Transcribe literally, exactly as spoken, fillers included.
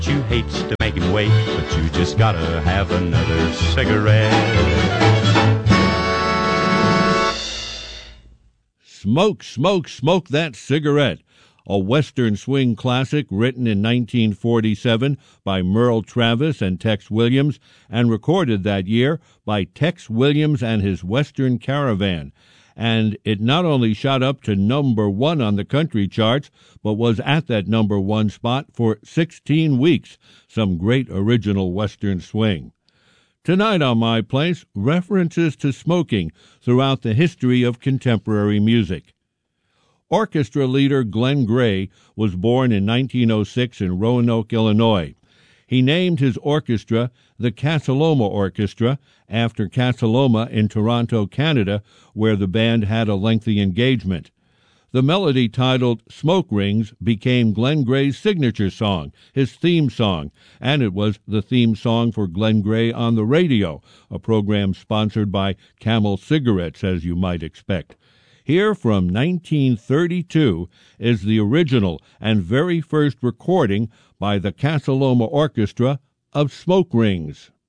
You hates to make him wait, but you just gotta have another cigarette. Smoke, smoke, smoke that cigarette. A Western swing classic written in nineteen forty-seven by Merle Travis and Tex Williams and recorded that year by Tex Williams and his Western Caravan. And it not only shot up to number one on the country charts, but was at that number one spot for sixteen weeks. Some great original Western swing. Tonight on My Place, references to smoking throughout the history of contemporary music. Orchestra leader Glenn Gray was born in nineteen oh six in Roanoke, Illinois. He named his orchestra the Casa Loma Orchestra after Casa Loma in Toronto, Canada, where the band had a lengthy engagement. The melody titled Smoke Rings became Glenn Gray's signature song, his theme song, and it was the theme song for Glenn Gray on the Radio, a program sponsored by Camel Cigarettes, as you might expect. Here from nineteen thirty-two is the original and very first recording by the Casa Loma Orchestra of Smoke Rings.